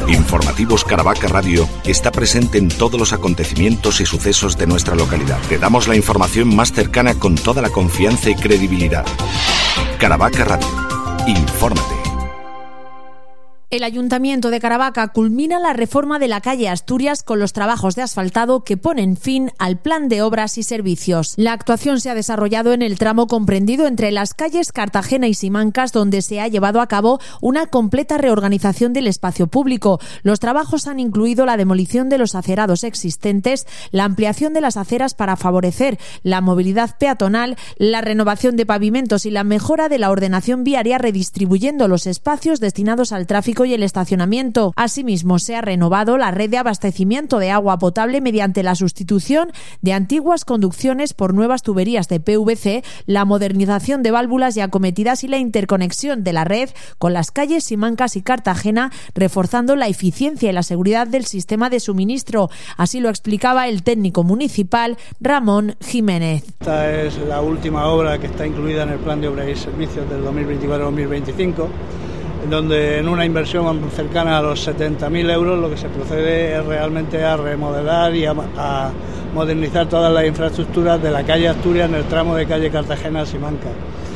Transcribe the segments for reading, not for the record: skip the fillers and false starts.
Informativos Caravaca Radio está presente en todos los acontecimientos y sucesos de nuestra localidad. Te damos la información más cercana con toda la confianza y credibilidad. Caravaca Radio. Infórmate. El Ayuntamiento de Caravaca culmina la reforma de la calle Asturias con los trabajos de asfaltado que ponen fin al plan de obras y servicios. La actuación se ha desarrollado en el tramo comprendido entre las calles Cartagena y Simancas, donde se ha llevado a cabo una completa reorganización del espacio público. Los trabajos han incluido la demolición de los acerados existentes, la ampliación de las aceras para favorecer la movilidad peatonal, la renovación de pavimentos y la mejora de la ordenación viaria, redistribuyendo los espacios destinados al tráfico y el estacionamiento. Asimismo, se ha renovado la red de abastecimiento de agua potable mediante la sustitución de antiguas conducciones por nuevas tuberías de PVC, la modernización de válvulas ya acometidas y la interconexión de la red con las calles Simancas y Cartagena, reforzando la eficiencia y la seguridad del sistema de suministro. Así lo explicaba el técnico municipal Ramón Jiménez. Esta es la última obra que está incluida en el plan de obras y servicios del 2024-2025. donde en una inversión cercana a los 70.000 euros lo que se procede es realmente a remodelar y a modernizar todas las infraestructuras de la calle Asturias en el tramo de calle Cartagena-Simancas.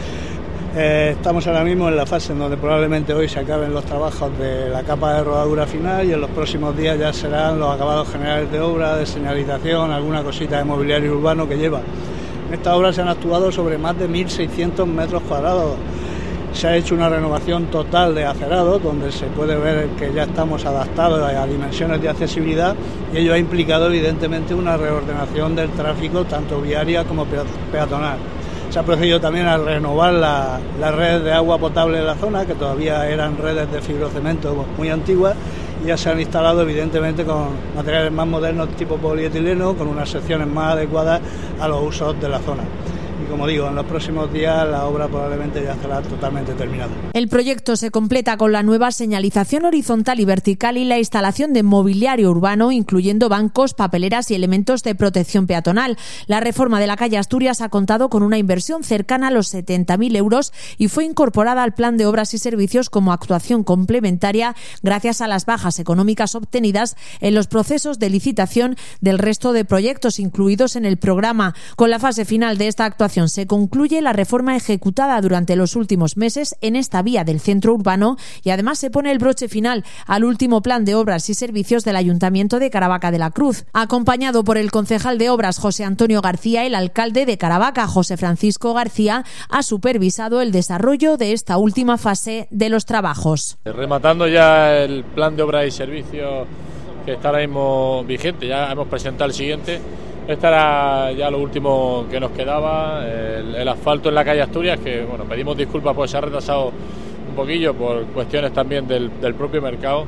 Estamos ahora mismo en la fase en donde probablemente hoy se acaben los trabajos de la capa de rodadura final y en los próximos días ya serán los acabados generales de obra, de señalización, alguna cosita de mobiliario urbano que lleva. En esta obra se han actuado sobre más de 1.600 metros cuadrados. Se ha hecho una renovación total de acerados, donde se puede ver que ya estamos adaptados a dimensiones de accesibilidad, y ello ha implicado evidentemente una reordenación del tráfico, tanto viaria como peatonal. Se ha procedido también a renovar las redes de agua potable de la zona, que todavía eran redes de fibrocemento muy antiguas, y ya se han instalado evidentemente con materiales más modernos tipo polietileno, con unas secciones más adecuadas a los usos de la zona. Y como digo, en los próximos días la obra probablemente ya estará totalmente terminada. El proyecto se completa con la nueva señalización horizontal y vertical y la instalación de mobiliario urbano, incluyendo bancos, papeleras y elementos de protección peatonal. La reforma de la calle Asturias ha contado con una inversión cercana a los 70.000 euros y fue incorporada al plan de obras y servicios como actuación complementaria gracias a las bajas económicas obtenidas en los procesos de licitación del resto de proyectos incluidos en el programa. Con la fase final de esta actuación se concluye la reforma ejecutada durante los últimos meses en esta vía del centro urbano y además se pone el broche final al último plan de obras y servicios del Ayuntamiento de Caravaca de la Cruz. Acompañado por el concejal de obras José Antonio García, el alcalde de Caravaca José Francisco García ha supervisado el desarrollo de esta última fase de los trabajos. Rematando ya el plan de obras y servicios que está ahora mismo vigente, ya hemos presentado el siguiente. Este era ya lo último que nos quedaba, el asfalto en la calle Asturias, que bueno, pedimos disculpas porque se ha retrasado un poquillo por cuestiones también del propio mercado,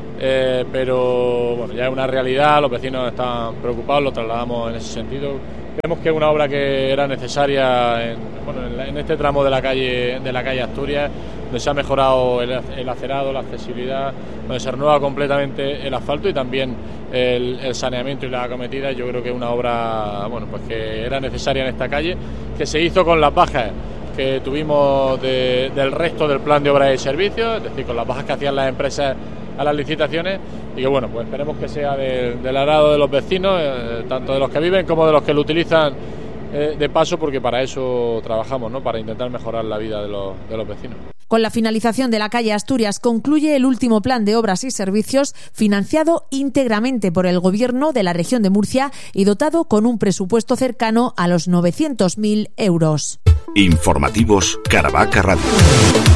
pero bueno, ya es una realidad, los vecinos están preocupados, lo trasladamos en ese sentido. Creemos que es una obra que era necesaria en este tramo de la calle Asturias, donde se ha mejorado el acerado, la accesibilidad, donde se renueva completamente el asfalto y también el saneamiento y la acometida. Yo creo que es una obra que era necesaria en esta calle, que se hizo con las bajas que tuvimos del resto del plan de obras y servicios, es decir, con las bajas que hacían las empresas a las licitaciones, y que bueno, pues esperemos que sea del agrado de los vecinos, tanto de los que viven como de los que lo utilizan de paso, porque para eso trabajamos, ¿no? Para intentar mejorar la vida de los vecinos. Con la finalización de la calle Asturias concluye el último plan de obras y servicios financiado íntegramente por el Gobierno de la región de Murcia y dotado con un presupuesto cercano a los 900.000 euros. Informativos Caravaca Radio.